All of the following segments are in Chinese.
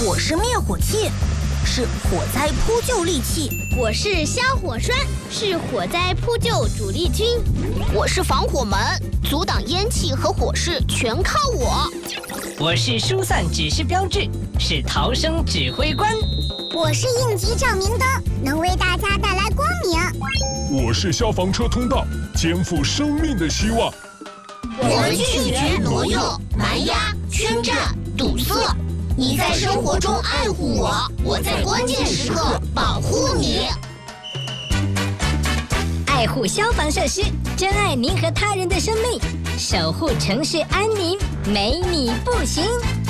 我是灭火器，是火灾扑救利器。 我是消火栓，是火灾扑救主力军。 我是防火门，阻挡烟气和火势全靠我。 我是疏散指示标志，是逃生指挥官。 我是应急照明灯，能为大家带来光明。 我是消防车通道，肩负生命的希望。 我们拒绝挪用、蛮压、圈占、堵塞。你在生活中爱护我，我在关键时刻保护你。 爱护消防设施，珍爱您和他人的生命，守护城市安宁，没你不行。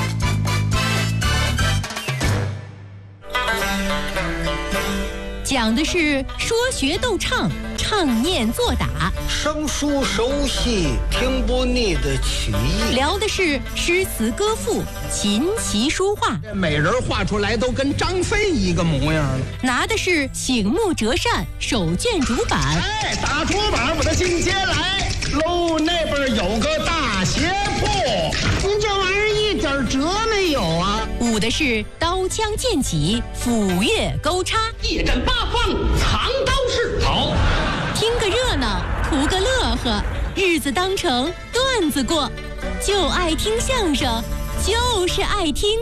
讲的是说学逗唱，唱念做打， 生疏熟悉，听不腻的曲艺。 聊的是诗词歌赋，琴棋书画。 美人画出来都跟张飞一个模样了。 拿的是醒目折扇，手卷竹板。 哎，打竹板我的进阶来喽，那边有个大斜坡。您这玩意儿一点辙没有啊！ 舞的是刀枪剑戟，斧钺钩叉。 夜战八方，藏刀式。好， 听个热闹，图个乐呵，日子当成段子过，就爱听相声，就是爱听。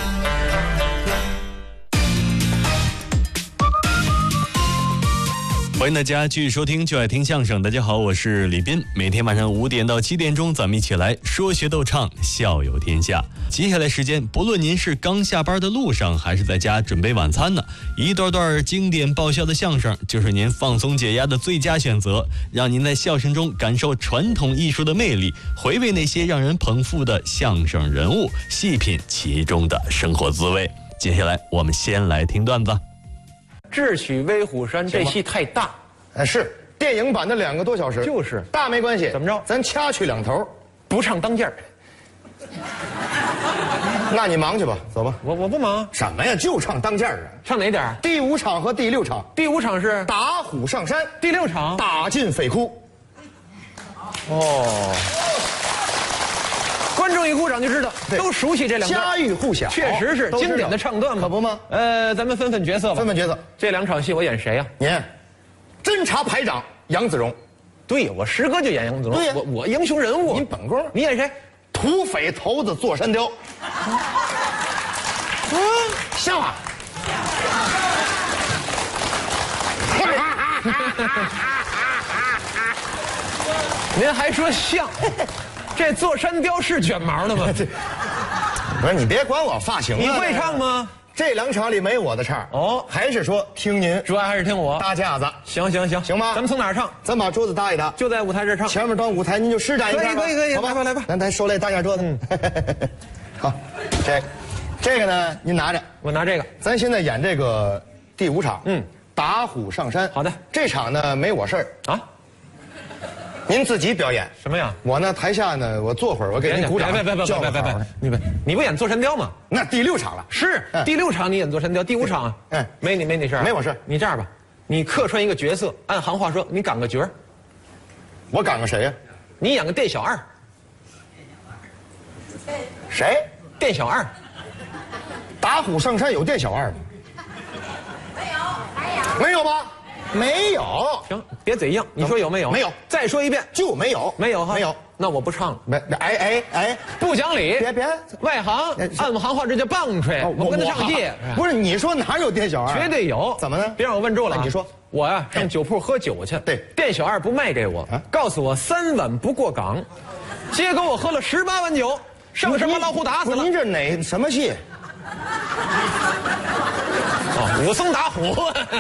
欢迎大家继续收听就爱听相声。大家好，我是李斌。每天晚上5点到7点钟，咱们一起来说学逗唱，笑有天下。接下来时间，不论您是刚下班的路上，还是在家准备晚餐呢，一段段经典爆笑的相声就是您放松解压的最佳选择，让您在笑声中感受传统艺术的魅力，回味那些让人捧腹的相声人物，细品其中的生活滋味。接下来我们先来听段子。 智取威虎山这戏太大， 是电影版的2个多小时， 就是大没关系。 怎么着？ 咱掐去2头， 不唱当间儿。 那你忙去吧，走吧。 我不忙。 什么呀？就唱当间儿啊？ 唱哪点儿？ 第5场和第6场。 第5场是打虎上山， 第6场打进匪窟。 哦。观众一鼓掌就知道，都熟悉这2段， 家喻户晓， 确实是经典的唱段嘛， 可不吗？ 咱们分角色吧。 分角色， 这2场戏我演谁呀？ 您，侦察排长杨子荣。 对，我师哥就演杨子荣。 对呀， 我英雄人物。 您本宫， 你演谁？ 土匪头子坐山雕。像啊。 您还说像？这坐山雕是卷毛的吗？ 不是，你别管我发型了。 你会唱吗？ 这2场里没我的唱哦， 还是说听您， 主要还是听我搭架子。 行吗？ 咱们从哪儿唱？ 咱把桌子搭一搭， 就在舞台这唱。 前面当舞台，您就施展一下吧。 可以， 好吧， 来吧。 咱手里搭架桌子。好，这个呢，您拿着， 我拿这个。 咱现在演这个第5场，打虎上山。 好的， 这场呢没我事儿啊。 您自己表演什么呀？ 我呢，台下呢，我坐会儿，我给您鼓掌。 别，你不演坐山雕吗？ 那第6场了。 是第6场你演坐山雕，第5场没你事儿， 没我事儿。 你这样吧，你客串一个角色，按行话说，你赶个角儿。 我赶个谁呀？ 你演个店小二。 谁？ 店小二。 打虎上山有店小二吗？没有吧？没有。 行，别嘴硬，你说有没有？ 没有。 再说一遍， 就没有。 没有哈？ 没有。 那我不唱了。 哎， 不讲理！ 别， 外行，按我们行话这叫棒槌。我跟他上界。 不是，你说哪有店小二？ 绝对有。 怎么呢？ 别让我问住了。 你说， 我呀上酒铺喝酒去。 对， 店小二不卖给我，告诉我3碗不过岗，结果我喝了18碗酒，上什么老虎打死了。 您这什么戏？ 武松打虎。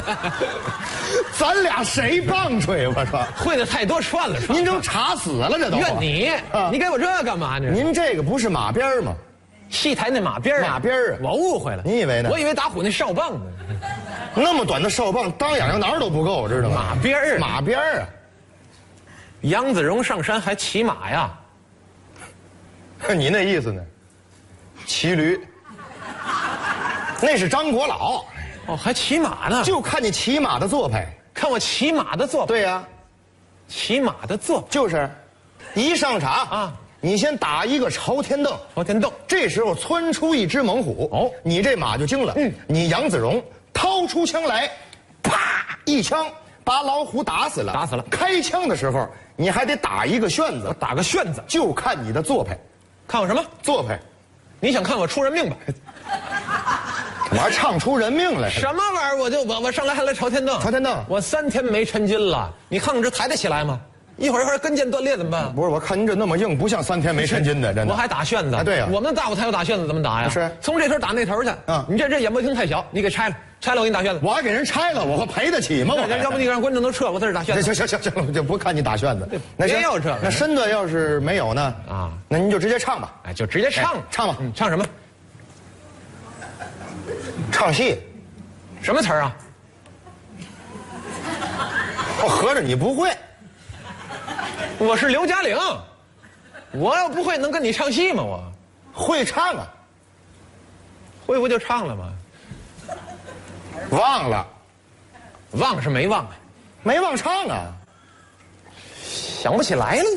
咱俩谁棒槌？我说会的太多，串了。 您都查死了，这都。 怨你，你给我这干嘛呢？ 您这个不是马鞭吗？ 戏台那马鞭马鞭啊！ 我误会了。 你以为呢？ 我以为打虎那哨棒呢。 那么短的哨棒，当痒痒哪儿都不够，知道吗？马鞭啊！ 杨子荣上山还骑马呀？ 你那意思呢？骑驴。那是张国老。 哦，还骑马呢？ 就看你骑马的做派， 看我骑马的做派。 对呀， 骑马的做派就是，一上场啊， 你先打一个朝天蹬。 朝天蹬。 这时候窜出一只猛虎。哦，你这马就惊了。你杨子荣掏出枪来，啪一枪把老虎打死了。 打死了。 开枪的时候你还得打一个旋子。 打个旋子， 就看你的做派。 看我什么做派？ 你想看我出人命吧？ 我还唱出人命来？ 什么玩意儿？我上来还来朝天蹬。朝天蹬， 我3天没抻筋了。你看看这抬得起来吗？一会儿跟腱断裂怎么办？ 不是，我看您这那么硬，不像3天没抻筋的，真的。 我还打旋子。 对呀， 我们大舞台有打旋子怎么打呀？ 是从这头打那头去。你这演播厅太小，你给拆了，拆了我给你打旋子。 我还给人拆了，我赔得起吗？ 要不你让观众都撤，我在这打旋子。 行了，我就不看你打旋子。那别要这个。 那身段要是没有呢？啊，那您就直接唱吧。 就直接唱吧。 唱什么？ 唱戏。 什么词儿啊？ 我合着你不会。 我是刘嘉玲，我要不会能跟你唱戏吗？我会唱啊， 会不就唱了吗？ 忘了， 忘是没忘啊， 没忘唱啊， 想不起来了。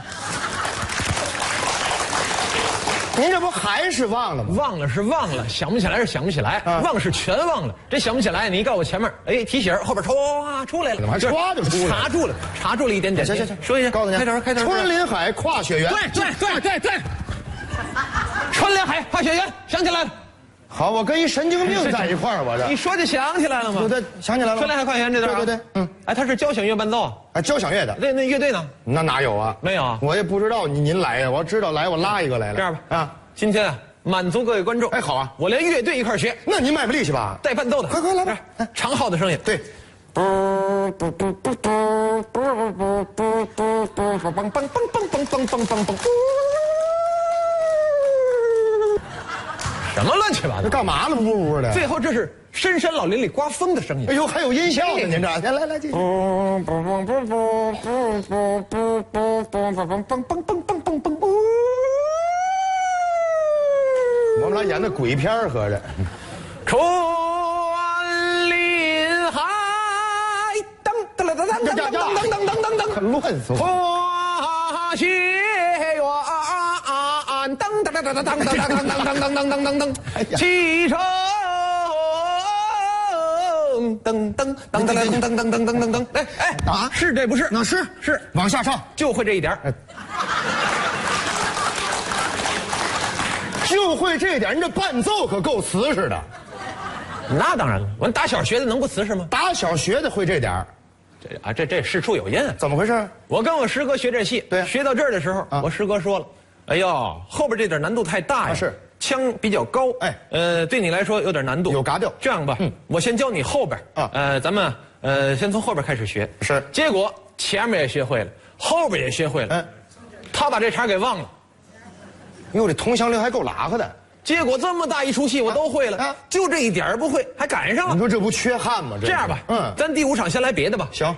您这不还是忘了吗？ 忘了是忘了，想不起来是想不起来，忘是全忘了。这想不起来，你告诉我前面，哎，提醒后边歘出来了， 怎么还歘就出来了？ 查住了一点点。 行， 说一下， 告诉你， 开头。 穿林海跨雪原。 对。穿林海跨雪原，想起来了。 好，我跟一神经病在一块儿，我这。 你说就想起来了吗？ 对，想起来了。 穿林海跨雪原这段。 对， 哎，他是交响乐伴奏啊。 哎，交响乐的。 那乐队呢？ 那哪有啊？ 没有啊。 我也不知道您来呀，我知道来，我拉一个来了。 这样吧，啊，今天啊。满足各位观众， 哎，好啊， 我连乐队一块学。 那您卖不力气吧？ 带伴奏的， 快来吧！ 长号的声音， 对。 什么乱七八糟？ 这干嘛呢？呜呜的。 最后这是深山老林里刮风的声音。 哎呦，还有音效呢，您这。来，继续。我们来演的鬼片儿，合着。 穿林海，噔， 乱死我！ 跨雪原，噔，启程，噔，哎，啊，是这不是？ 那是往下唱， 就会这一点。 就会这点，人这伴奏可够瓷实的。 那当然了，我打小学的能不瓷实吗？ 打小学的会这点儿。 这事出有因啊。 怎么回事？ 我跟我师哥学这戏， 对， 学到这儿的时候，我师哥说了，哎呦，后边这点难度太大呀， 是腔比较高， 哎， 对你来说有点难度， 有嘎调。 这样吧，我先教你后边啊，咱们先从后边开始学。 是， 结果前面也学会了，后边也学会了，他把这茬给忘了。 哟，这铜响铃还够拉和的。 结果这么大一出戏我都会了，就这一点不会，还赶上了。 你说这不缺憾吗？ 这样吧，咱第5场先来别的吧。 行，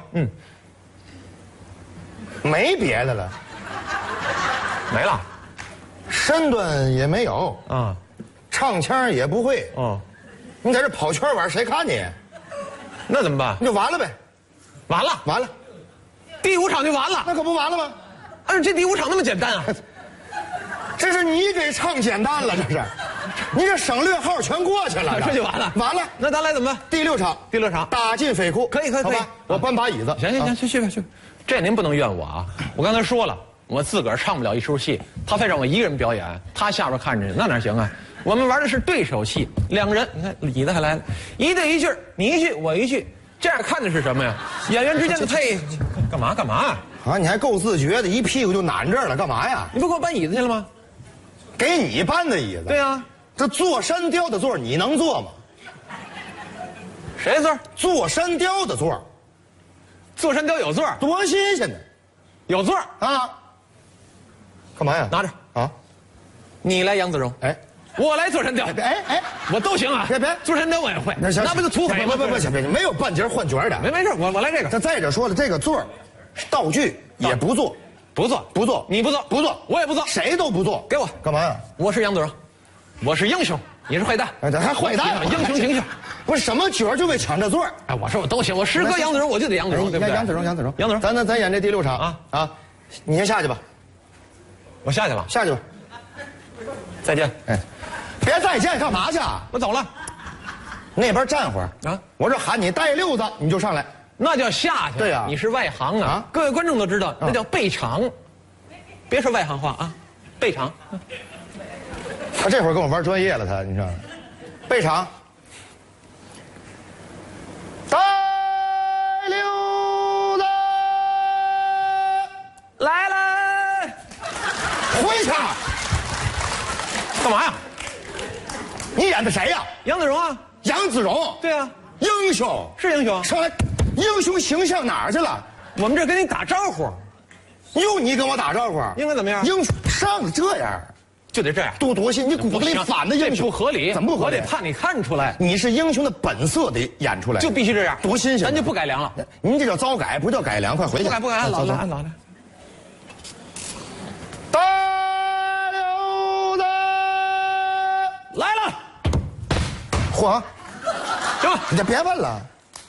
没别的了， 没了， 身段也没有啊，唱腔也不会你在这跑圈玩，谁看你？ 那怎么办？ 那就完了呗，完了， 第5场就完了， 那可不完了吗？ 这第5场那么简单啊？ 这是你给唱简单了，这是，你这省略号全过去了， 这就完了。 完了， 那咱来怎么办？ 第6场，打进匪窟， 可以， 好吧？我搬把椅子。 行，去吧。这您不能怨我啊！我刚才说了，我自个儿唱不了一出戏，他非让我一个人表演，他下边看着，那哪行啊？我们玩的是对手戏，2个人，你看椅子还来了，一对一句，你一句我一句，这样看的是什么呀？演员之间的配，干嘛啊？你还够自觉的，一屁股就撵这儿了，干嘛呀？ 你不给我搬椅子去了吗？ 给你搬的椅子。 对啊， 这坐山雕的座你能坐吗？ 谁座？ 坐山雕的座。 坐山雕有座， 多新鲜呢！ 有座啊？干嘛呀？ 拿着啊！ 你来杨子荣， 哎， 我来坐山雕， 哎， 我都行啊！ 别坐山雕我也会， 那不就土匪吗？ 不，没有半截换角的。 没事，我来这个。 再者说了，这个座道具也不做。 不做，你不做，我也不做， 谁都不做。 给我干嘛呀？ 我是杨子荣，我是英雄，你是坏蛋。 哎，还坏蛋？ 英雄形象。 不是什么角就为抢这座？ 哎，我说我都行，我师哥杨子荣，我就得杨子荣，对不对？ 杨子荣，咱演这第6场啊！你先下去吧。 我下去了， 下去吧。 再见。 哎，别再见，干嘛去？ 我走了。 那边站会儿啊！我这喊你带溜子，你就上来， 那叫下去。 对呀， 你是外行啊！各位观众都知道，那叫备场。别说外行话啊，备场。 他这会儿跟我玩专业了，他你知道吗？备场，带溜子来了， 回去。 干嘛呀？ 你演的谁呀？ 杨子荣啊。 杨子荣。 对啊， 英雄是英雄。 上来，英雄形象哪儿去了？ 我们这跟你打招呼。 哟，你跟我打招呼， 应该怎么样？ 英雄上得这样， 就得这样， 多新！你骨子里反的英雄不合理， 怎么不合理？ 我得怕你看出来， 你是英雄的本色得演出来， 就必须这样， 多新鲜！ 咱就不改良了。 您这叫糟改，不叫改良，快回去！ 不改，按老的，按老的。 带溜子来了， 嚯！ 行了， 你就别问了。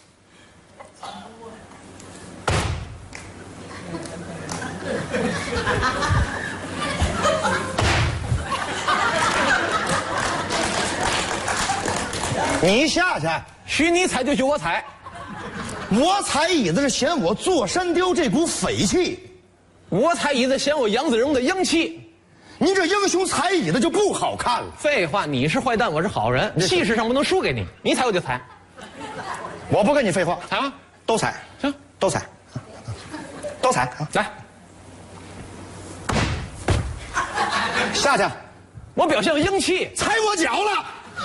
你下去， 许你踩就许我踩。 我踩椅子是嫌我坐山雕这股匪气， 我踩椅子嫌我杨子荣的英气。 您这英雄踩椅子就不好看了。 废话，你是坏蛋，我是好人，气势上不能输给你。你踩我就踩， 我不跟你废话， 踩吗？ 都踩， 行， 都踩，都踩， 来， 下去。 我表现英气， 踩我脚了。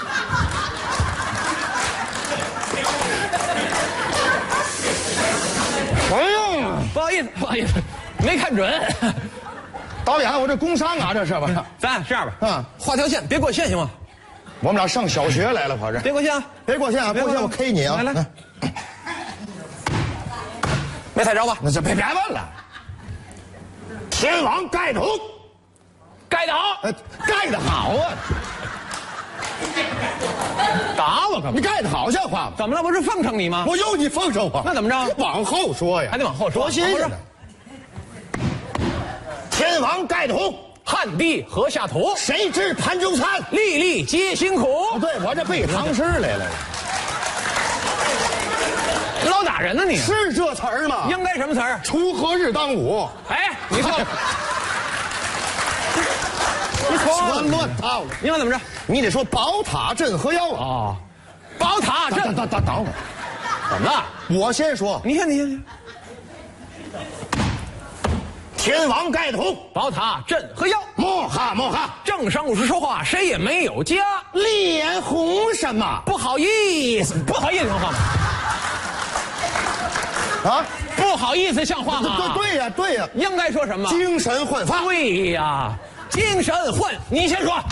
哎呀， 不好意思，没看准。 导演，我这工伤啊，这是吧？ 咱这样吧，画条线，别过线行吗？ 我们俩上小学来了，可是。 别过线啊！ 别过线啊！过线我 K 你啊！ 来，没踩着吧？ 那就别问了。天王盖头， 盖得好， 盖得好啊！ 打我干嘛？ 你盖得好像话吗？ 怎么了？不是奉承你吗？ 我有你奉承我， 那怎么着？ 往后说呀， 还得往后说， 多新鲜呢！天王盖头， 旱地禾下土， 谁知盘中餐， 粒粒皆辛苦。 对，我这背唐诗来了。 老打人呢你？ 是这词儿吗？ 应该什么词儿？ 锄禾日当午。 哎，你错了。你错了， 全乱套了。 应该怎么着？ 你得说宝塔镇河妖啊！ 哦，宝塔镇。 等会儿， 怎么了？ 我先说。 你先。 天王盖头， 宝塔镇河妖。 莫哈！ 正商务时说话，谁也没有家。 脸红什么？ 不好意思，像话吗？ 啊， 不好意思，像话吗？ 对呀， 应该说什么？ 精神焕发。 对呀，精神焕。你先说。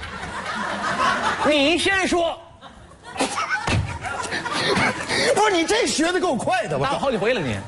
不是你这学的够快的，我打好几回了你。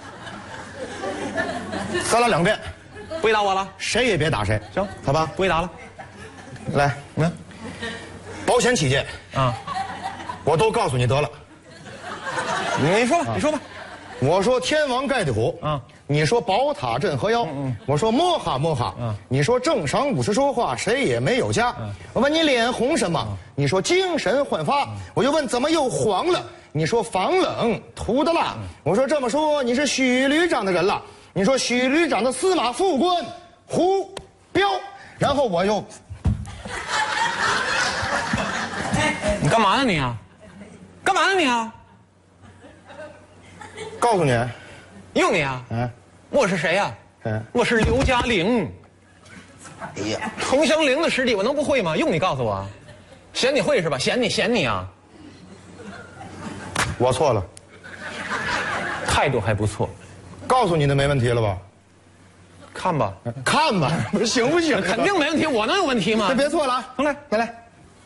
咱俩2遍， 不许打我了， 谁也别打谁， 行， 好吧？ 不许打了。 来，保险起见啊，我都告诉你得了。 你说吧。 我说天王盖地虎啊，你说宝塔镇河妖，我说摸哈，你说正晌午时说话，谁也没有家。我问你脸红什么？你说精神焕发。我又问怎么又黄了？你说防冷涂的蜡。我说这么说你是许旅长的人了。你说许旅长的司马副官胡彪。然后我又， 你干嘛呢你啊？干嘛呢你啊？ 告诉你， 用你啊！我是谁呀？我是刘嘉玲。哎呀，佟湘玲的师弟，我能不会吗？用你告诉我，嫌你会是吧？嫌你啊！ 我错了， 态度还不错， 告诉你的没问题了吧？ 看吧， 行不行？ 肯定没问题，我能有问题吗？ 别错了啊！再来。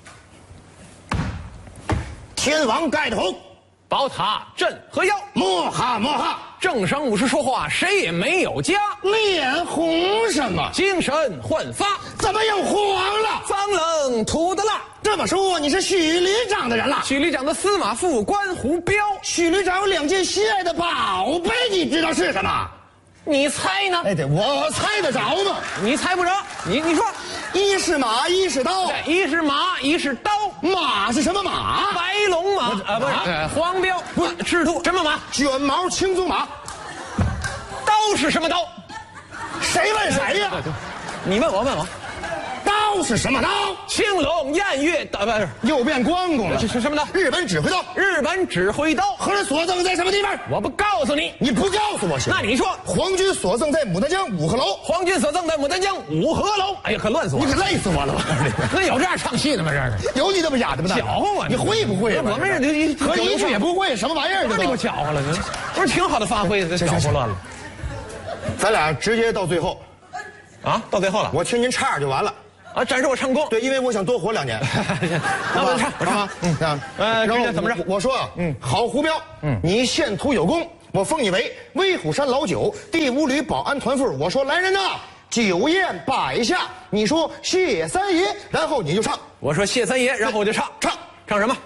天王盖头。 宝塔镇河妖， 摸哈， 正晌午时说话，谁也没有家。 脸红什么？ 精神焕发。 怎么又黄了？ 防冷涂的蜡。 这么说你是许旅长的人了？ 许旅长的司马副官胡彪。 许旅长有2件心爱的宝贝，你知道是什么？ 你猜呢？ 哎，对，我猜得着吗？ 你猜不着，你说， 一是马，一是刀， 一是马，一是刀。 马是什么马？ 白龙马啊，不是黄标，不是赤兔，什么马？ 卷毛青鬃马。 刀是什么刀？ 谁问谁呀？ 你问我，问我。 刀是什么刀？ 青龙偃月刀，不是又变关公了。 这是什么刀？ 日本指挥刀。 日本指挥刀。 和人所赠在什么地方？ 我不告诉你。 你不告诉我行？ 那你说， 皇军所赠在牡丹江五合楼。 皇军所赠在牡丹江五合楼。哎呀，可乱死我了！ 你可累死我了！ 那有这样唱戏的吗？这是有你这么哑的吗？ 搅和我！ 你会不会？ 我们这和一句也不会，什么玩意儿？ 那你给我搅和了，不是挺好的发挥，这搅和乱了。 咱俩直接到最后， 啊，到最后了， 我听您唱就完了。 啊，展示我唱功。 对，因为我想多活2年。 那我唱， 然后怎么着？我说啊，好胡彪，你献图有功，我封你为威虎山老九第5旅保安团副。我说来人呐，酒宴摆下，你说谢三爷，然后你就唱。 我说谢三爷，然后我就唱什么？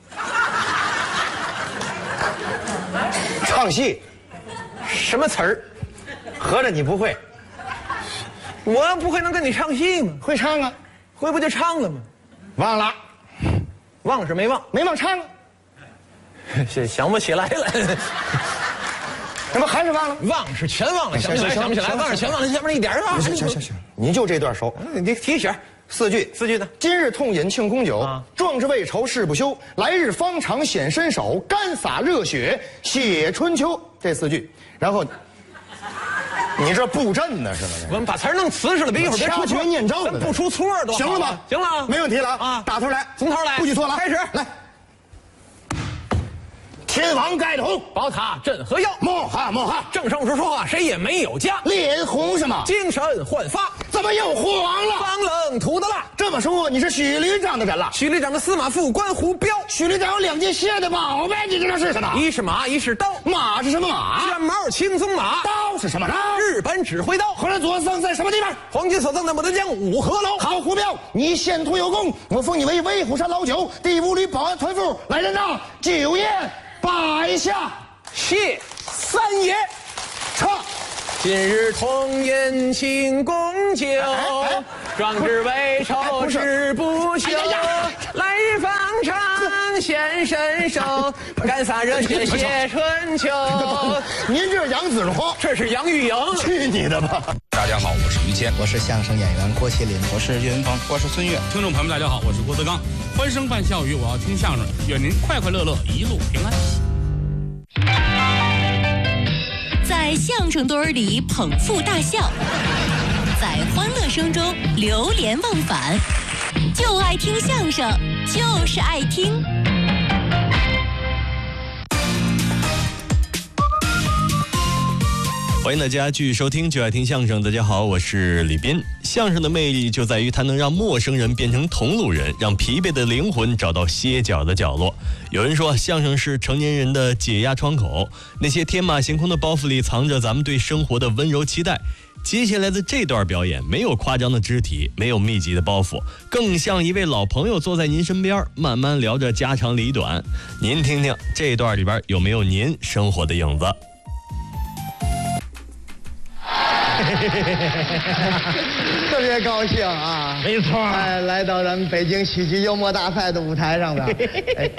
唱戏， 什么词儿？ 合着你不会？ 我不会能跟你唱戏吗？ 会唱啊， 会不就唱了吗？ 忘了， 忘是没忘， 没忘唱啊， 想不起来了。 怎么还是忘了？ 忘是全忘了，想不起来，忘是全忘了，下面一点儿忘。 行，你就这段熟， 你提醒 4句呢。今日痛饮庆功酒，壮志未酬誓不休，来日方长显身手，干洒热血写春秋。这4句，然后。你这布阵呢是吧？ 我们把词儿弄瓷实了，别一会儿别掐诀念咒了， 不出错多好。 行了吧？ 行了， 没问题了啊！打头来， 从头来， 不许错了， 开始来。天王盖头， 宝塔镇河妖， 莫哈， 正上说话，谁也没有家。 脸红什么？ 精神焕发， 怎么又黄了？ 方冷土的辣。这么说你是许旅长的人了？ 许旅长的司马副官胡彪。 许旅长有2件谢的宝贝，你知道是什么？ 一是马，一是刀。 马是什么马？ 卷毛青鬃马。 刀是什么刀？ 日本指挥刀。 和人所赠在什么地方？ 皇军所赠在牡丹江五合楼。 好，胡彪，你献图有功，我封你为威虎山老九第5旅保安团副。来人呐，酒宴摆下， 谢三爷， 唱。 今日同饮庆功酒，壮志未酬誓不休。来日方长显身手，干洒热血写春秋。 您这是杨子荣， 这是杨钰莹， 去你的吧！ 大家好，我是于谦， 我是相声演员郭麒麟， 我是岳云鹏， 我是孙越。 听众朋友们，大家好，我是郭德纲。欢声伴笑语，我要听相声，愿您快快乐乐，一路平安。 在相声堆儿里捧腹大笑，在欢乐声中流连忘返，就爱听相声，就是爱听。 欢迎大家继续收听就爱听相声。大家好，我是李斌。相声的魅力就在于它能让陌生人变成同路人，让疲惫的灵魂找到歇脚的角落。有人说相声是成年人的解压窗口，那些天马行空的包袱里藏着咱们对生活的温柔期待。接下来的这段表演没有夸张的肢体，没有密集的包袱，更像一位老朋友坐在您身边，慢慢聊着家长里短。您听听这段里边有没有您生活的影子？ 特别高兴啊！ 没错， 哎，来到咱们北京喜剧幽默大赛的舞台上的。哎，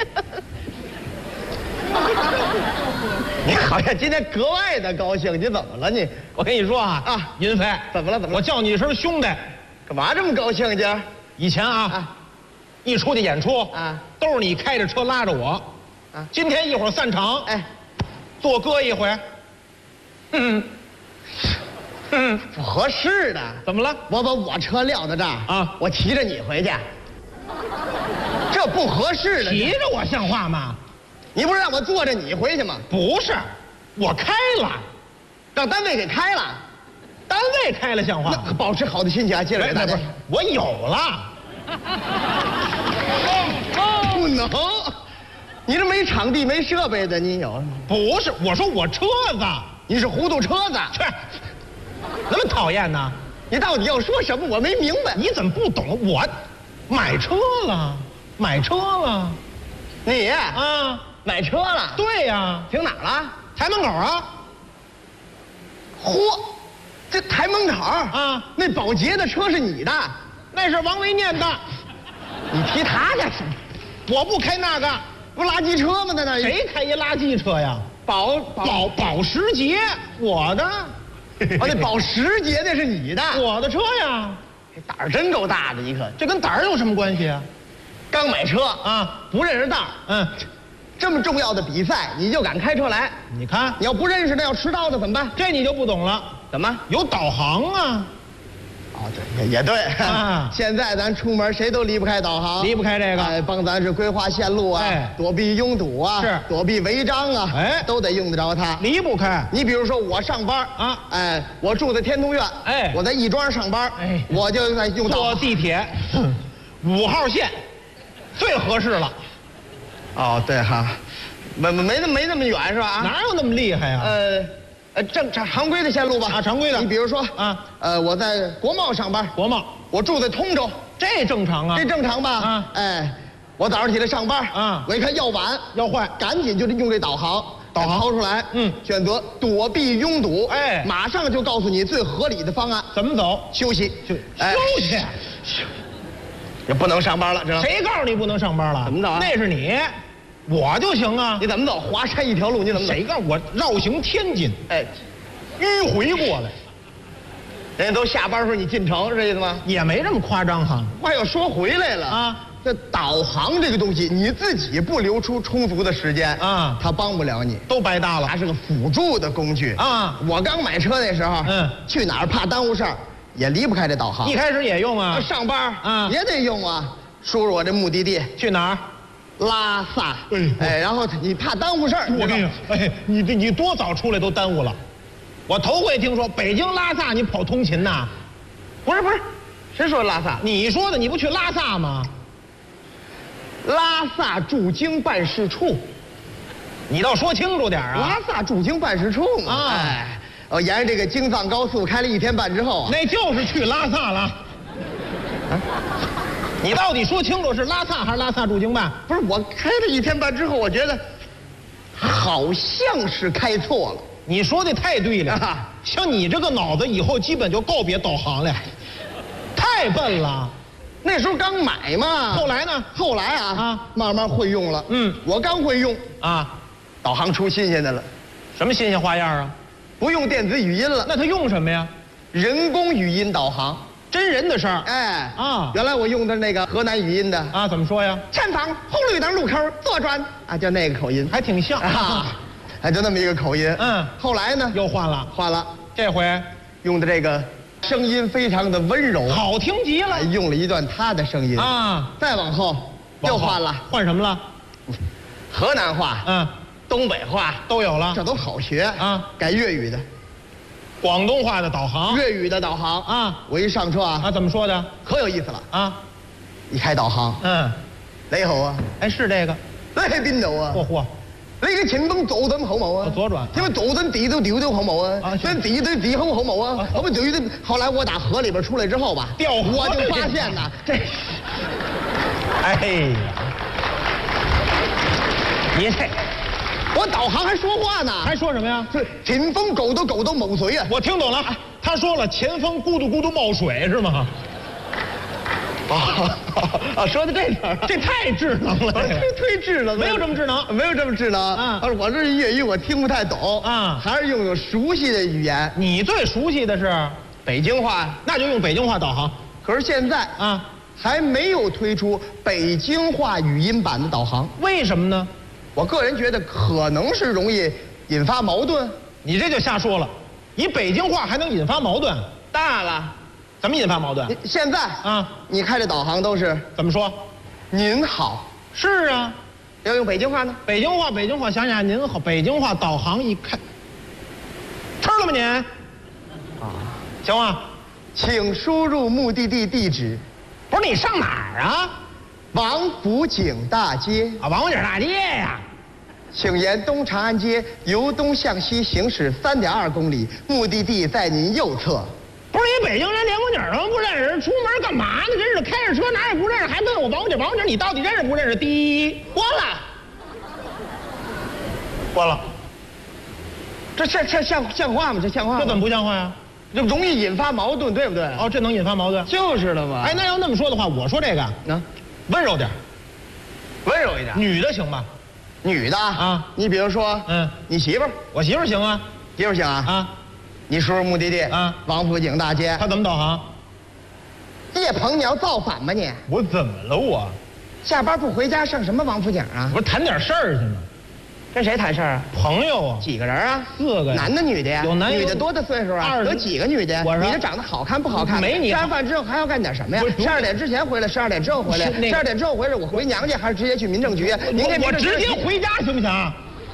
你好像今天格外的高兴，你怎么了你？ 我跟你说啊，银飞， 怎么了？ 我叫你一声兄弟， 干嘛这么高兴今儿？ 以前一出去演出都是你开着车拉着我，今天一会儿散场， 哎， 做哥一回， 不合适的。 怎么了？ 我把我车撂到这儿我骑着你回去，这不合适的。 骑着我像话吗？ 你不是让我坐着你回去吗？ 不是，我开了， 让单位给开了。 单位开了像话吗？ 保持好的心情啊，接着给大家。 我有了。 不能，你这没场地没设备的，你有？ 不是，我说我车子， 你是糊涂车子。 去。那么讨厌呢？ 你到底要说什么？我没明白。 你怎么不懂？我买车了，买车了。 你买车了？ 对呀。 停哪儿了？ 台门口啊。 嚯，这台门口啊，那保洁的车是你的， 那是王维念的。 你提他干什么？ 我不开那个， 不垃圾车吗？在那谁开一垃圾车呀？保时捷，我的。 那保时捷那是你的， 我的车呀。 这胆儿真够大的，你可这跟胆儿有什么关系啊？ 刚买车啊，不认识道儿，这么重要的比赛你就敢开车来？ 你看， 你要不认识那要迟到的怎么办？ 这你就不懂了。 怎么？ 有导航啊？ 哦，对，也对啊。现在咱出门谁都离不开导航， 离不开这个， 帮咱是规划线路啊，躲避拥堵啊， 是躲避违章啊，都得用得着它。 离不开。 你比如说我上班啊，我住在天通苑，我在亦庄上班，我就在用导航。 坐地铁，5号线，最合适了。 哦，对哈，没那么远是吧？ 哪有那么厉害呀？ 常规的线路吧。 啊，常规的。 你比如说啊，我在国贸上班， 国贸， 我住在通州， 这正常啊。 这正常吧？啊，我早上起来上班啊， 我一看要晚要坏， 赶紧就得用这导航掏出来，选择躲避拥堵，马上就告诉你最合理的方案。 怎么走？ 休息， 休息， 也不能上班了，知道吗？ 谁告诉你不能上班了？ 怎么走啊？ 那是你。我就行啊！ 你怎么走？华山一条路，你怎么走？ 谁告诉我绕行天津？迂回过来。 人家都下班时候你进城，是这意思吗？ 也没这么夸张哈。 话又说回来了啊，这导航这个东西，你自己不留出充足的时间啊，它帮不了你， 都白搭了。 它是个辅助的工具啊。我刚买车那时候，去哪儿怕耽误事儿，也离不开这导航。 一开始也用啊， 上班啊也得用啊。输入我这目的地， 去哪儿？ 拉萨，然后你怕耽误事儿， 我跟你，你多早出来都耽误了。我头回听说北京拉萨你跑通勤呐？ 不是，谁说拉萨？ 你说的，你不去拉萨吗？ 拉萨驻京办事处， 你倒说清楚点啊！ 拉萨驻京办事处嘛，沿着这个京藏高速开了1天半之后啊， 那就是去拉萨了。你到底说清楚是拉萨还是拉萨驻京办？ 不是，我开了1天半之后，我觉得好像是开错了。 你说的太对了，像你这个脑子以后基本就告别导航了，太笨了。 那时候刚买嘛。 后来呢？ 后来啊，慢慢会用了。我刚会用啊，导航出新鲜的了。 什么新鲜花样啊？ 不用电子语音了。 那它用什么呀？ 人工语音导航。 真人的声儿， 原来我用的那个河南语音的啊，怎么说呀？ 前方红绿灯路口左转啊，就那个口音， 还挺像啊， 还就那么一个口音。后来呢又换了，这回用的这个声音非常的温柔， 好听极了， 用了一段他的声音啊。再往后又换了， 换什么了？ 河南话，东北话都有了， 这都好学啊。改粤语的。 广东话的导航， 粤语的导航啊！我一上车啊， 怎么说的？ 可有意思了啊！ 一开导航，你好啊， 是这个， 你喺邊度啊？ 嚯！ 你嘅前方左轉好冇啊？ 左轉， 因為左轉地都掉好冇啊？跟地對地好冇啊？我們對的。後來我打河裡邊出來之後吧，我就發現呐，這， 你這。 我导航还说话呢， 还说什么呀？ 是前方狗都冒水啊！ 我听懂了，他说了前方咕嘟咕嘟冒水是吗？ 说的这点， 这太智能了， 忒智能了， 没有这么智能， 没有这么智能啊！我这粤语我听不太懂啊，还是用熟悉的语言。 你最熟悉的是北京话， 那就用北京话导航。 可是现在啊，还没有推出北京话语音版的导航， 为什么呢？ 我个人觉得可能是容易引发矛盾。 你这就瞎说了，你北京话还能引发矛盾？ 大了， 怎么引发矛盾？ 现在啊，你开的导航都是怎么说？ 您好。 是啊， 要用北京话呢？ 北京话，想想您好。北京话导航一看，吃了吗您？啊，行吗？ 请输入目的地地址。 不是你上哪儿啊？ 王府井大街啊，王府井大街呀！ 请沿东长安街由东向西行驶3.2公里，目的地在您右侧。 不是你北京人连王府井都不认识，出门干嘛呢？真是开着车哪也不认识，还问我王府井，你到底认识不认识？第一，关了。 这像话吗？这像话吗？ 这怎么不像话呀？ 这容易引发矛盾，对不对？ 哦，这能引发矛盾？ 就是了嘛。 哎，那要那么说的话，我说这个温柔点， 温柔一点。 女的行吧？ 女的啊，你比如说，你媳妇儿， 我媳妇儿行啊， 媳妇儿行啊啊。你输入目的地啊，王府井大街。 他怎么导航？ 叶鹏，你要造反吗你？ 我怎么了我？ 下班不回家上什么王府井啊？ 不是谈点事儿去吗？ 跟谁谈事儿啊？ 朋友啊。 几个人啊 ？4个呀。 男的女的呀？ 有男女的多大岁数啊？有几个女的？女的长得好看不好看？ 没你。 吃完饭之后还要干点什么呀？12点之前回来，12点之后回来，12点之后回来，我回娘家还是直接去民政局？ 我直接回家行不行？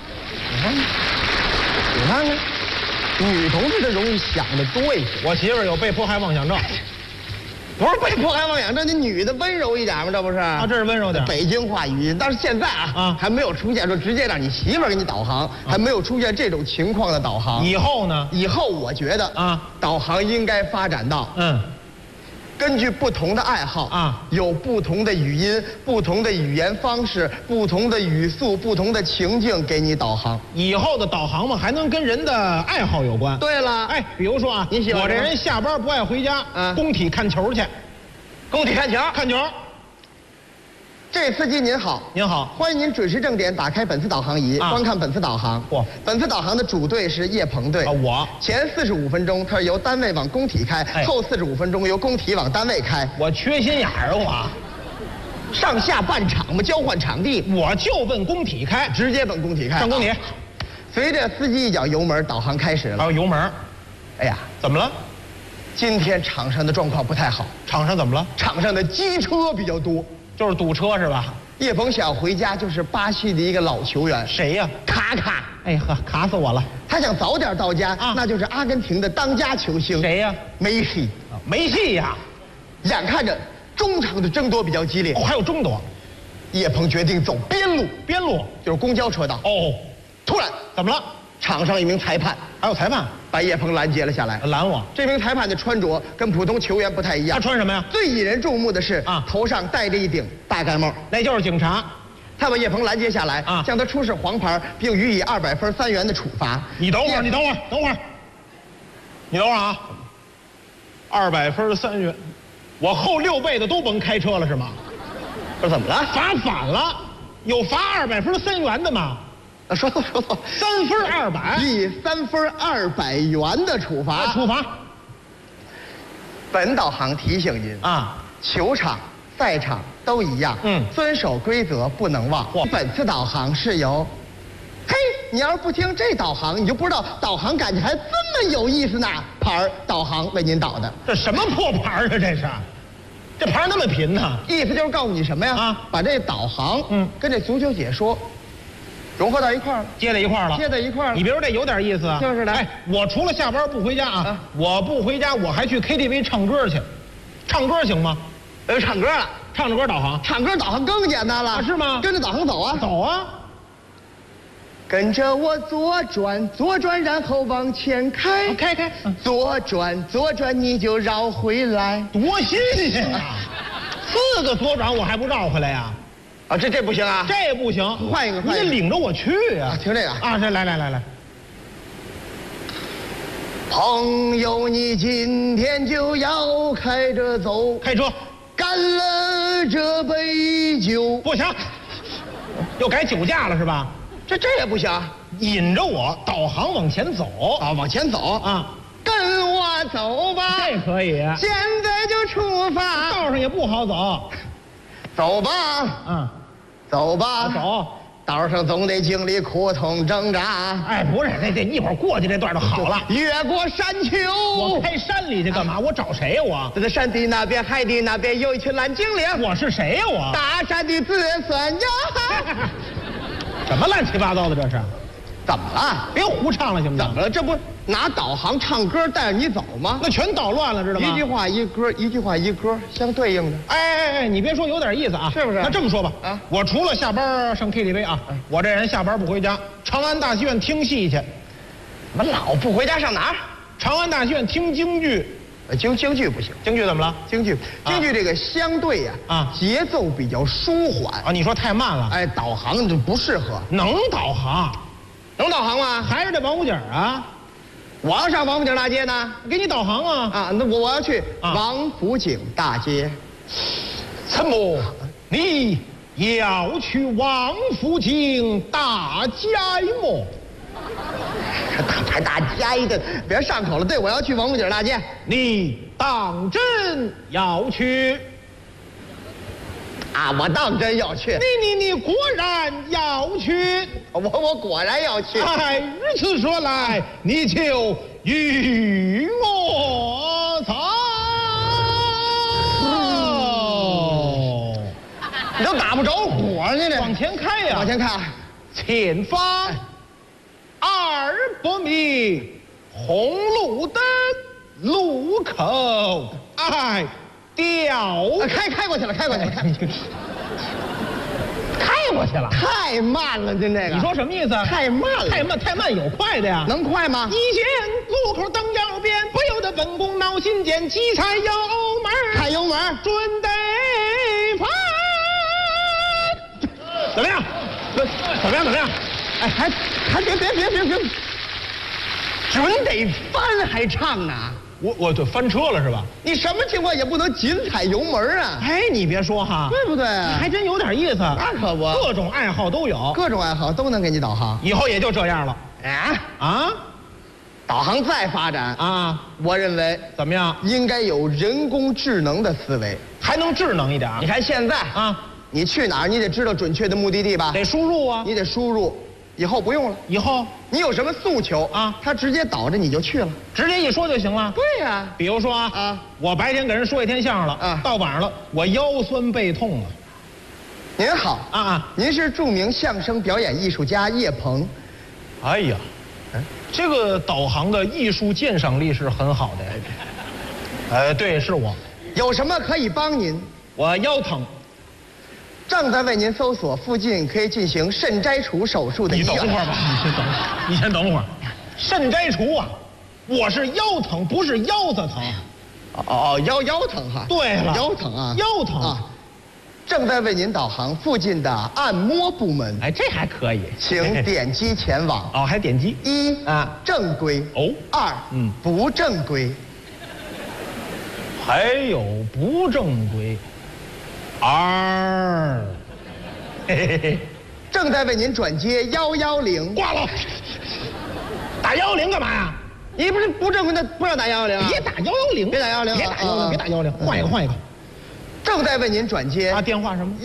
你看看，女同志的容易想得多一些。 我媳妇儿有被迫害妄想症。 不是被迫害妄想症，那女的温柔一点吗？这不是啊， 这是温柔点。 北京话语音，但是现在还没有出现说直接让你媳妇儿给你导航，还没有出现这种情况的导航。 以后呢？ 以后我觉得导航应该发展到根据不同的爱好有不同的语音、不同的语言方式、不同的语速、不同的情境给你导航。 以后的导航嘛，还能跟人的爱好有关。 对了， 哎，比如说啊， 你喜欢我这人下班不爱回家，工体看球去。 工体看球， 看球。 这位司机您好， 您好， 欢迎您准时正点打开本次导航仪，观看本次导航。本次导航的主队是叶鹏队。 我前45分钟它是由单位往工体开，后45分钟由工体往单位开。 我缺心眼儿我， 上下半场嘛，交换场地， 我就奔工体开， 直接奔工体开。 上工体。 随着司机一脚油门，导航开始了。 油门。 哎呀， 怎么了？ 今天场上的状况不太好。 场上怎么了？ 场上的机车比较多。 就是堵车是吧？ 叶鹏想回家，就是巴西的一个老球员， 谁呀？ 卡卡。 哎呵，卡死我了！ 他想早点到家，那就是阿根廷的当家球星。 谁呀？ 梅西。 梅西呀！ 眼看着中场的争夺比较激烈， 还有争夺。 叶鹏决定走边路， 边路就是公交车道。突然怎么了？ 场上一名裁判， 还有裁判把叶鹏拦截了下来。 拦我？ 这名裁判的穿着跟普通球员不太一样。 他穿什么呀？ 最引人注目的是头上戴着一顶大盖帽， 那就是警察。 他把叶鹏拦截下来，向他出示黄牌，并予以200分3元的处罚。 你等会儿，你等会儿啊！200分3元，我后6辈子都甭开车了是吗？ 这怎么了？ 罚反了，有罚200分3元的吗？ 说错 ，3分200， 以3分200元的处罚。 处罚。 本导航提醒您球场、赛场都一样，遵守规则不能忘。本次导航是由，嘿，你要是不听这导航，你就不知道导航感觉还这么有意思呢。牌导航为您导的， 这什么破牌啊？这是，这牌那么贫呢？ 意思就是告诉你什么呀？把这导航跟这足球解说融合到一块儿了， 接在一块儿了。你别说这有点意思啊。 就是的。 哎，我除了下班不回家我不回家，我还去 KTV 唱歌去，唱歌行吗？ 唱歌了， 唱着歌导航， 唱歌导航更简单了， 是吗？ 跟着导航走啊， 走啊。 跟着我左转，然后往前开，左转，你就绕回来， 多新鲜啊！4个左转我还不绕回来呀？ 这不行啊， 这不行， 换一个， 你领着我去啊！ 听这个这来。 朋友，你今天就要开着走， 开车， 干了这杯酒， 不行，又改酒驾了是吧？ 这也不行， 引着我导航往前走往前走跟我走吧， 这可以， 现在就出发， 道上也不好走， 走吧，走吧， 走。 道上总得经历苦痛挣扎。 哎，不是，这一会儿过去这段就好了。 越过山丘， 我开山里去干嘛？我找谁呀？我在山的那边，海的那边有一群蓝精灵。 我是谁呀？我大山的子孙呀！ 什么乱七八糟的这是？ 怎么了？ 别胡唱了行不行？ 怎么了？这不拿导航唱歌带着你走吗？ 那全捣乱了，知道吗？ 一句话一歌，一句话一歌，相对应的。 哎，你别说，有点意思啊， 是不是？ 那这么说吧，我除了下班上 KTV 我这人下班不回家，长安大戏院听戏去。 怎么老不回家上哪儿？ 长安大戏院听京剧。 京剧不行， 京剧怎么了？ 京剧这个相对节奏比较舒缓你说太慢了， 导航就不适合。 能导航， 能导航吗？ 还是这王府井啊？ 我要上王府井大街呢， 给你导航啊！ 啊，那我要去王府井大街。 陈某，你要去王府井大街么？ 大街的，别上口了。对，我要去王府井大街。 你当真要去？ 啊，我当真要去。 你果然要去？ 我果然要去。 哎，如此说来，你就与我走。 你都打不着火呢，这往前开呀！ 往前开， 前方200米，红绿灯路口，哎，掉。 开过去了，开过去了， 开过去了， 太慢了，这个。 你说什么意思？ 太慢了， 太慢有快的呀？ 能快吗？ 一见路口灯要变，不由得本宫闹心间，急踩油门， 踩油门， 准得翻。怎么样？怎么样？ 哎，还别，准得翻还唱呢。 我就翻车了是吧？ 你什么情况也不能紧踩油门啊！ 哎，你别说哈， 对不对？ 还真有点意思。 那可不， 各种爱好都有， 各种爱好都能给你导航。 以后也就这样了。 导航再发展啊， 我认为怎么样？ 应该有人工智能的思维， 还能智能一点。 你看现在啊， 你去哪儿你得知道准确的目的地吧？ 得输入啊， 你得输入。以后不用了， 以后你有什么诉求啊，他直接导着你就去了， 直接一说就行了。 对呀， 比如说我白天给人说一天相声了到晚上了我腰酸背痛了。 您好您是著名相声表演艺术家叶鹏。 哎呀，这个导航的艺术鉴赏力是很好的。对，是我。 有什么可以帮您？ 我腰疼。 正在为您搜索附近可以进行肾摘除手术的医院。 你等会儿吧，你先等会儿。肾摘除啊，我是腰疼，不是腰子疼。 腰疼哈。 对了， 腰疼啊， 腰疼啊。正在为您导航附近的按摩部门。 哎，这还可以， 请点击前往。 还点击 1正规2不正规， 还有不正规。 正在为您转接110， 挂了。打110干嘛呀？ 你不是不正规的，不让打110。 别打110， 别打110， 别打110，换一个。 正在为您转接电话什么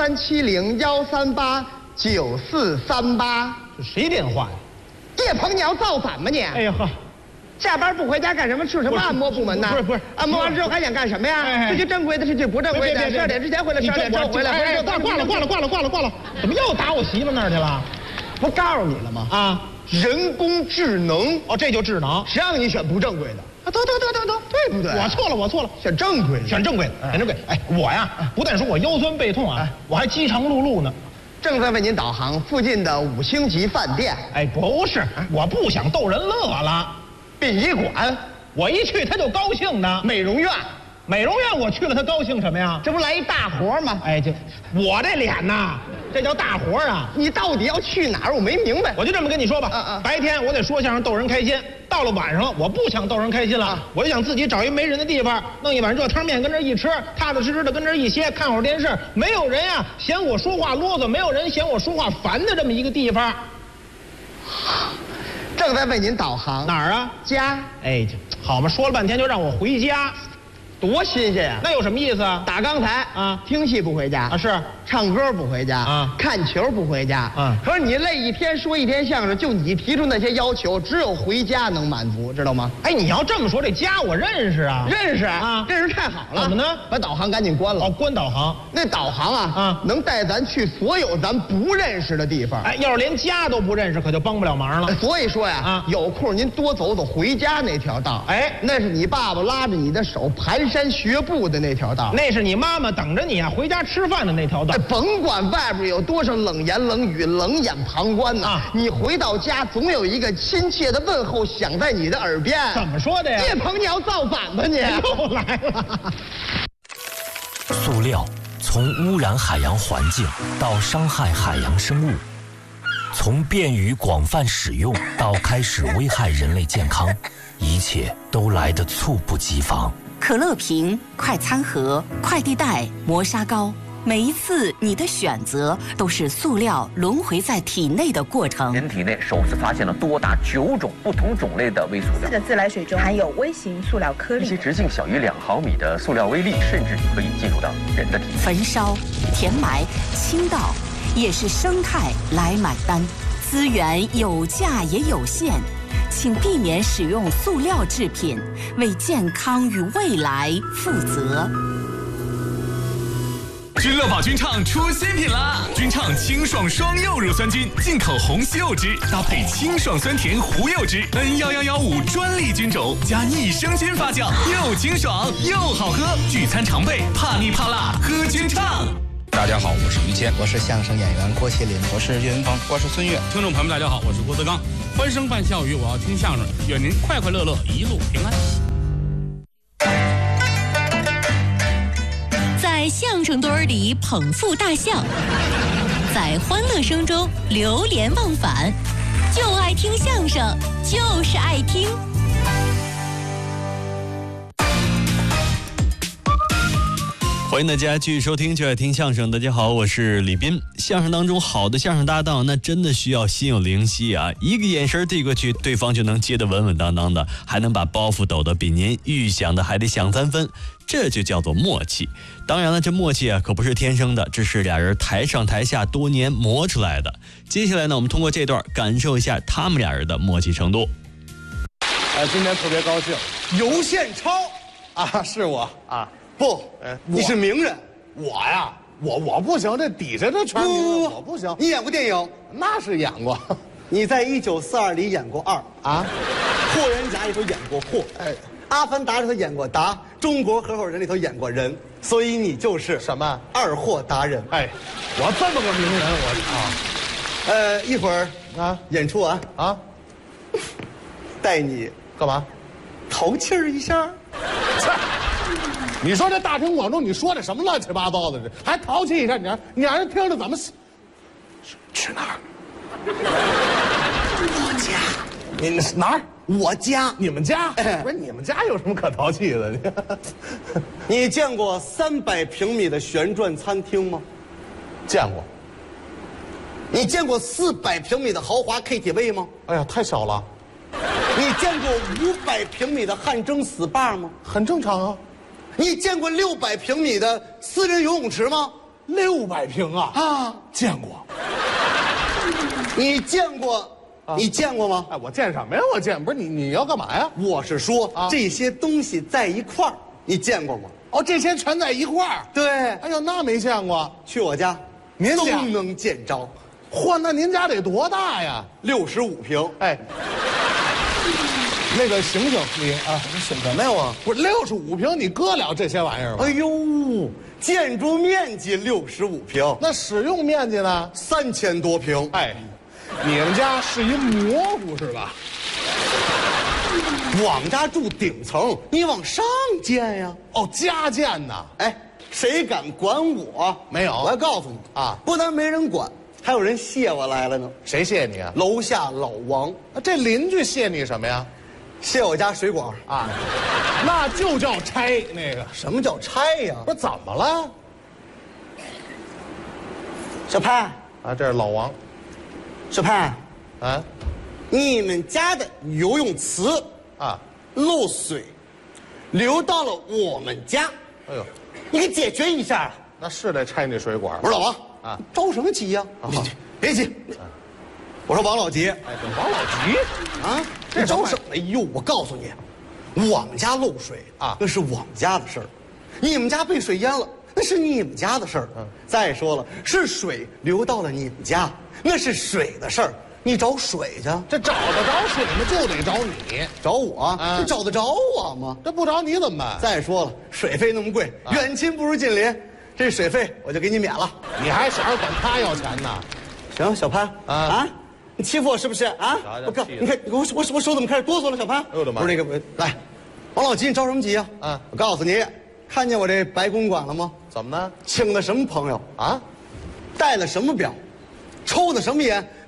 ？1370-138-9438。 这谁电话呀？ 叶鹏，你要造反吗你？ 哎呀呵。 下班不回家干什么？去什么按摩部门呢？ 不是， 按摩完之后还想干什么呀？是去正规的，是去不正规的。12点之前回来，12点之后回来。 挂了！怎么又打我媳妇那儿去了？ 不告诉你了吗？人工智能。 这就智能。 谁让你选不正规的？得，对不对？ 我错了， 选正规的。 选正规的。哎，我呀，不但说我腰酸背痛我还饥肠辘辘呢。 正在为您导航附近的5星级饭店。 哎，不是，我不想逗人乐了。 殡仪馆， 我一去他就高兴的。 美容院我去了，他高兴什么呀？ 这不来一大活吗？ 哎，我这脸呐，这叫大活啊！ 你到底要去哪儿？我没明白。 我就这么跟你说吧，白天我得说相声逗人开心，到了晚上了，我不想逗人开心了，我就想自己找一没人的地方，弄一碗热汤面跟这一吃，踏踏实实的跟这一歇，看会儿电视，没有人呀嫌我说话啰嗦，没有人嫌我说话烦的这么一个地方。 正在为您导航哪儿啊？ 家。 哎，好嘛，说了半天就让我回家， 多新鲜呀！ 那有什么意思啊？ 打钢台听戏不回家是唱歌不回家看球不回家可是你累一天说一天相声，就你提出那些要求，只有回家能满足，知道吗？ 哎，你要这么说，这家我认识啊， 认识太好了。 怎么呢？ 把导航赶紧关了。 关导航。 那导航能带咱去所有咱不认识的地方。 哎，要是连家都不认识，可就帮不了忙了。 所以说呀有空您多走走回家那条道。 哎， 那是你爸爸拉着你的手蹒跚学步的那条道。 那是你妈妈等着你回家吃饭的那条道。 甭管外边有多少冷言冷语、冷眼旁观你回到家总有一个亲切的问候响在你的耳边。 怎么说的呀？ 叶鹏，你要造反吧你？ 又来了。 塑料从污染海洋环境到伤害海洋生物， 从便于广泛使用到开始危害人类健康，一切都来得猝不及防。 可乐瓶、快餐盒、快递袋、磨砂膏，每一次你的选择都是塑料轮回在体内的过程。 人体内首次发现了多达9种不同种类的微塑料。 4个自来水中含有微型塑料颗粒， 一些直径小于2毫米的塑料微粒，甚至可以进入到人的体内。 焚烧、填埋、倾倒，也是生态来买单。资源有价也有限，请避免使用塑料制品，为健康与未来负责。 君乐宝君畅出新品啦！君畅清爽双柚乳酸菌，进口红西柚汁搭配清爽酸甜胡柚汁 ，N11115专利菌种加益生菌发酵，又清爽又好喝，聚餐常备，怕腻怕辣喝君畅。 大家好，我是于谦， 我是相声演员郭麒麟， 我是岳云鹏，我是孙越。 听众朋友们，大家好，我是郭德纲。欢声伴笑语，我要听相声，愿您快快乐乐，一路平安。 在相声堆里捧腹大笑，在欢乐声中流连忘返，就爱听相声，就是爱听。 欢迎大家继续收听就爱听相声。大家好，我是李斌。相声当中好的相声搭档，那真的需要心有灵犀啊！一个眼神递过去，对方就能接得稳稳当当的，还能把包袱抖得比您预想的还得响3分，这就叫做默契。当然了，这默契啊可不是天生的，这是俩人台上台下多年磨出来的。接下来呢，我们通过这段感受一下他们俩人的默契程度。 今天特别高兴，尤宪超啊，是我啊。不，你是名人，我呀，我不行，这底下这全名人，我不行。 你演过电影？ 那是演过。 你在1942里演过2啊，霍元甲里头演过霍，阿凡达里头演过达，中国合伙人里头演过人，所以你就是什么 2货达人。 我这么个名人，我一会儿啊，演出完啊，带你干嘛？ 淘气儿一下。 你说这大庭广众，你说这什么乱七八糟的，这还淘气一下，你让人听着怎么？去哪儿？ 我家。 你哪儿？ 我家。 你们家？不是你们家有什么可淘气的？ 你见过300平米的旋转餐厅吗？ 见过。 你见过400平米的豪华 KTV 吗？ 哎呀，太小了。 你见过500平米的汗蒸 SPA 吗？ 很正常啊。 你见过600平米的私人游泳池吗 ？600平啊！啊，见过。 你见过？你见过吗？ 我见什么呀？我见不是你要干嘛呀？ 我是说这些东西在一块儿，你见过吗？ 哦，这些全在一块儿。 对。 哎呦，那没见过。 去我家， 您家都能见着。 嚯，那您家得多大呀 ？65平。 那个醒醒你啊！ 你醒什么呀我？ 不是65平，你搁了这些玩意儿吗？ 哎呦，建筑面积65平， 那使用面积呢 ？3000多平。 你们家是一蘑菇是吧？ 我们家住顶层，你往上建呀。 哦，加建呐。 谁敢管我？ 没有。 我要告诉你啊，不但没人管，还有人谢我来了呢。 谁谢你啊？ 楼下老王。 这邻居谢你什么呀？ 谢我家水管啊， 那就叫拆那个。 什么叫拆呀？ 不是怎么了？ 小潘啊，这是老王。 小潘啊， 你们家的游泳池啊漏水，流到了我们家。 哎呦， 你给解决一下。 那是得拆那水管。 我说老王啊， 着什么急呀？别急。我说王老吉。 王老吉啊。这着什么？哎呦，我告诉你，我们家漏水啊，那是我们家的事儿；你们家被水淹了，那是你们家的事儿。再说了，是水流到了你们家，那是水的事儿。你找水去， 这找得着水吗？就得找你， 找我，这找得着我吗？ 这不找你怎么办？ 再说了，水费那么贵，远亲不如近邻，这水费我就给你免了。 你还想着管他要钱呢？ 行，小潘啊。你欺负我是不是啊？我看，你看我手怎么开始哆嗦了？小潘， 哎呦我的妈！ 不是那个，来，王老吉，你着什么急啊？我告诉你，看见我这白公馆了吗？ 怎么呢？ 请的什么朋友啊？ 戴了什么表？抽的什么烟？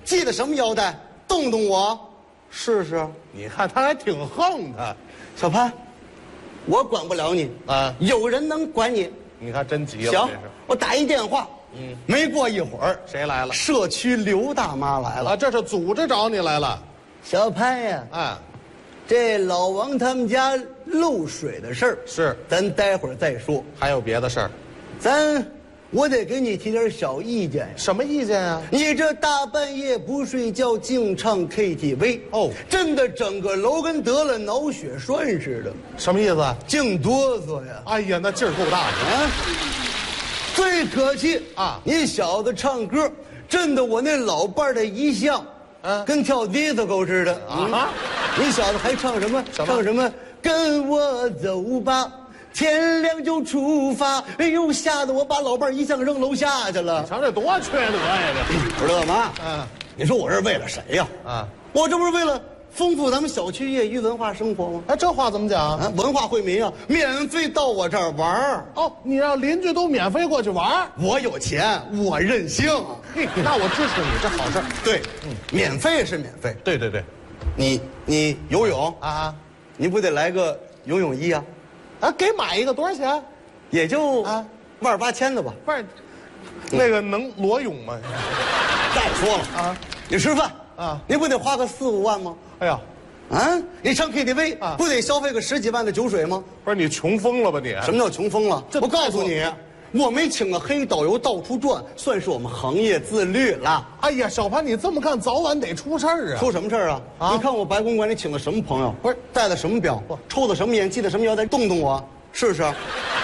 系的什么腰带？动动我，试试。 你看他还挺横的。 小潘，我管不了你啊，有人能管你。 你看真急了。 行，我打一电话。没过一会儿， 谁来了？ 社区刘大妈来了。 啊，这是组织找你来了。 小潘呀，这老王他们家漏水的事儿是， 咱待会儿再说。 还有别的事儿， 我得给你提点小意见。 什么意见啊？ 你这大半夜不睡觉，净唱 KTV，震得整个楼跟得了脑血栓似的。 什么意思？ 净哆嗦呀！ 哎呀，那劲儿够大的。 最可气啊！你小子唱歌，震得我那老伴儿的遗像，跟跳disco似的啊！你小子还唱什么？唱什么？跟我走吧，天亮就出发。哎呦，吓得我把老伴儿遗像扔楼下去了。 你瞧这多缺德呀！ 这知道吗？你说我是为了谁呀？我这不是为了丰富咱们小区业余文化生活吗？ 这话怎么讲啊？ 文化惠民啊，免费到我这儿玩儿。 你让邻居都免费过去玩儿？ 我有钱，我任性。 那我支持你，这好事儿。 对，免费是免费。 对对对， 你游泳啊？你不得来个游泳衣啊？ 给买一个多少钱？ 也就18000的吧。 不是，那个能裸泳吗？ 再说了你吃饭你不得花个4、5万吗？ 哎呀， 你唱 KTV 不得消费个10几万的酒水吗？ 不是你穷疯了吧你？ 什么叫穷疯了？我告诉你，我没请个黑导游到处转，算是我们行业自律了。 哎呀，小潘，你这么干，早晚得出事儿啊！ 出什么事儿啊？你看我白公馆里请的什么朋友？不是戴的什么表？抽的什么烟？系的什么腰带？动动我试试。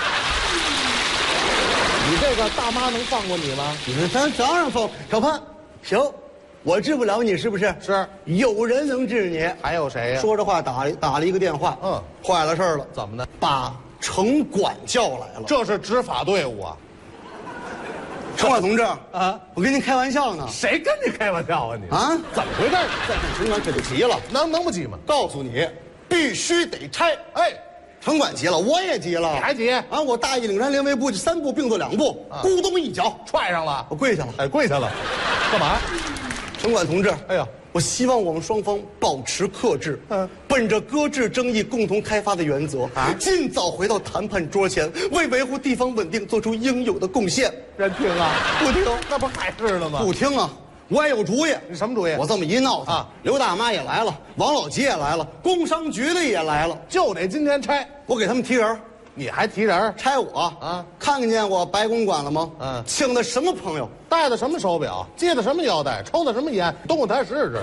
你这个大妈能放过你吗？ 咱当然放。小潘，行，我治不了你是不是？ 是， 有人能治你。 还有谁呀？ 说着话打了一个电话，坏了事儿了。 怎么的？ 把城管叫来了。 这是执法队伍啊！ 城管同志我跟您开玩笑呢。 谁跟你开玩笑啊你？怎么回事？ 再看城管可就急了。 能不急吗？ 告诉你，必须得拆。城管急了，我也急了。 你还急我大义岭山连围步就3步并作2步，咕咚一脚踹上了， 我跪下了。 跪下了，干嘛？ 城管同志， 哎呀， 我希望我们双方保持克制，本着搁置争议、共同开发的原则尽早回到谈判桌前，为维护地方稳定做出应有的贡献。 人听啊？ 不听， 那不还是了吗？ 不听啊！我也有主意。 你什么主意？ 我这么一闹刘大妈也来了，王老吉也来了，工商局的也来了， 就得今天拆。 我给他们提人。 你还提人？ 拆我看见我白公馆了吗？请的什么朋友？ 戴的什么手表？系的什么腰带？抽的什么烟？动动他试试。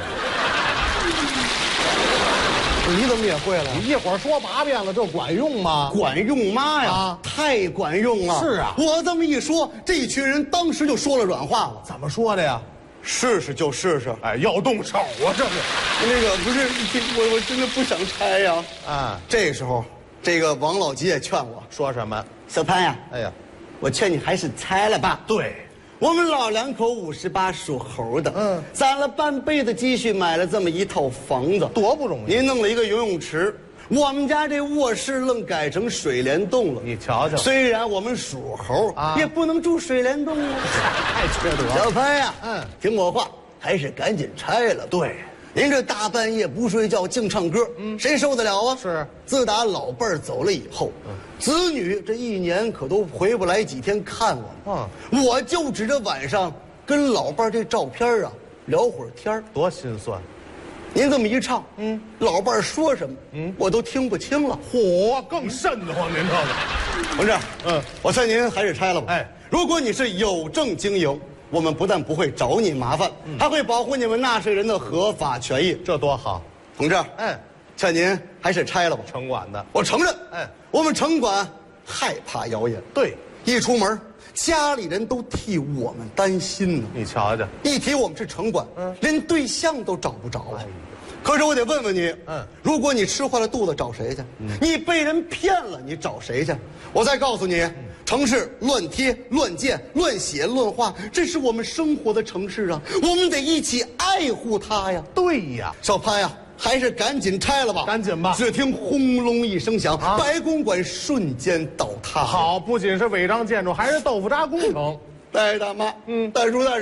你怎么也会了？ 你一会儿说8遍了，这管用吗？ 管用妈呀！太管用了！ 是啊， 我这么一说，这一群人当时就说了软话了。 怎么说的呀？ 试试就试试。 要动手啊！这是那个不是我真的不想拆呀。这时候，这个王老吉也劝我说什么？ 小潘呀， 哎呀， 我劝你还是拆了吧。 对。 我们老两口58属猴的，攒了半辈子积蓄买了这么一套房子， 多不容易。 您弄了一个游泳池，我们家这卧室愣改成水帘洞了。 你瞧瞧， 虽然我们属猴，也不能住水帘洞啊， 太缺德。 小潘呀，听我话，还是赶紧拆了。 对， 您这大半夜不睡觉净唱歌，谁受得了啊？ 是。 自打老伴儿走了以后，子女这1年可都回不来几天看我。我就指着晚上跟老伴儿这照片聊会儿天， 多心酸。 您这么一唱，老伴儿说什么，我都听不清了。 嚯，更瘆得慌，您这个。 同志，我劝您还是拆了吧。如果你是有证经营，我们不但不会找你麻烦，还会保护你们纳税人的合法权益， 这多好。 同志，劝您还是拆了吧。 城管的， 我承认，我们城管害怕谣言。 对， 一出门，家里人都替我们担心呢。 你瞧瞧， 一提我们是城管，连对象都找不着啊。可是我得问问你，如果你吃坏了肚子，找谁去？你被人骗了，你找谁去？我再告诉你，城市乱贴、乱建、乱写、乱画，这是我们生活的城市啊，我们得一起爱护它呀。 对呀， 小潘呀，还是赶紧拆了吧。 赶紧吧。 只听轰隆一声响，白公馆瞬间倒塌。 好，不仅是违章建筑，还是豆腐渣工程。 大爷大妈，大叔大婶，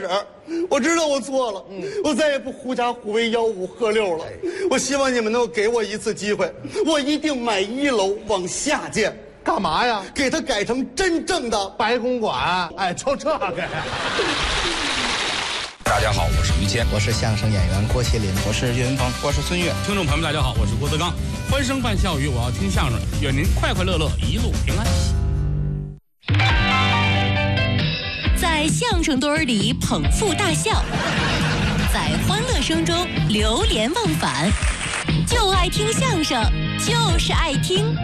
我知道我错了，我再也不狐假虎威、吆五喝六了。我希望你们能够给我一次机会，我一定买1楼往下建。 干嘛呀？ 给它改成真正的白公馆。哎，就这个呀。 大家好，我是于谦， 我是相声演员郭麒麟， 我是岳云鹏，我是孙越。 听众朋友们，大家好，我是郭德纲。欢声伴笑语，我要听相声，愿您快快乐乐，一路平安。 在相声堆儿里捧腹大笑，在欢乐声中流连忘返，就爱听相声，就是爱听。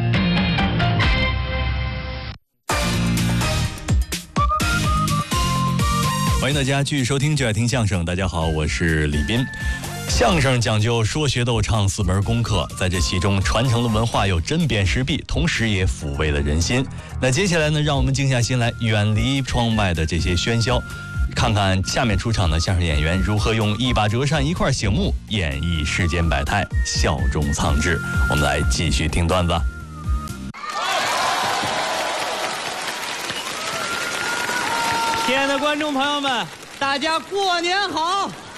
欢迎大家继续收听就爱听相声。大家好，我是李斌。相声讲究说学逗唱4门功课，在这其中传承了文化又针砭时弊，同时也抚慰了人心。那接下来呢，让我们静下心来，远离窗外的这些喧嚣，看看下面出场的相声演员如何用一把折扇一块醒目演绎世间百态，笑中藏智。我们来继续听段子。 亲爱的观众朋友们，大家过年好！